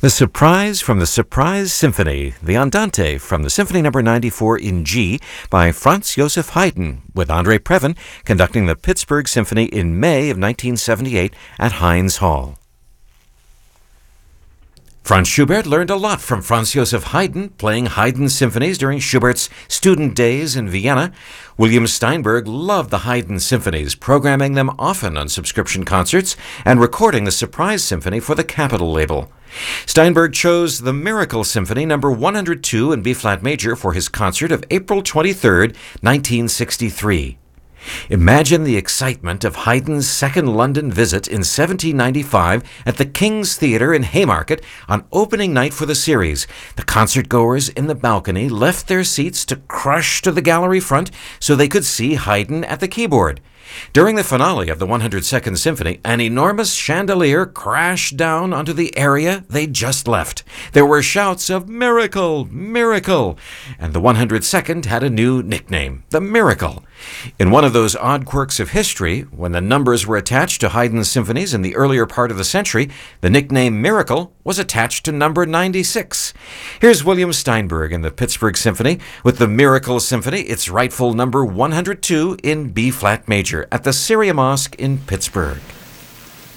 The Surprise from the Surprise Symphony, the Andante from the Symphony No. 94 in G by Franz Joseph Haydn, with Andre Previn conducting the Pittsburgh Symphony in May of 1978 at Heinz Hall. Franz Schubert learned a lot from Franz Joseph Haydn, playing Haydn's symphonies during Schubert's student days in Vienna. William Steinberg loved the Haydn symphonies, programming them often on subscription concerts and recording the Surprise Symphony for the Capitol label. Steinberg chose the Miracle Symphony No. 102 in B-flat major for his concert of April 23, 1963. Imagine the excitement of Haydn's second London visit in 1795 at the King's Theatre in Haymarket on opening night for the series. The concertgoers in the balcony left their seats to crush to the gallery front so they could see Haydn at the keyboard. During the finale of the 102nd Symphony, an enormous chandelier crashed down onto the area they'd just left. There were shouts of "Miracle! Miracle!" and the 102nd had a new nickname, the Miracle. In one of those odd quirks of history, when the numbers were attached to Haydn's symphonies in the earlier part of the century, the nickname Miracle was attached to number 96. Here's William Steinberg in the Pittsburgh Symphony with the Miracle Symphony, its rightful number 102 in B-flat major at the Syria Mosque in Pittsburgh.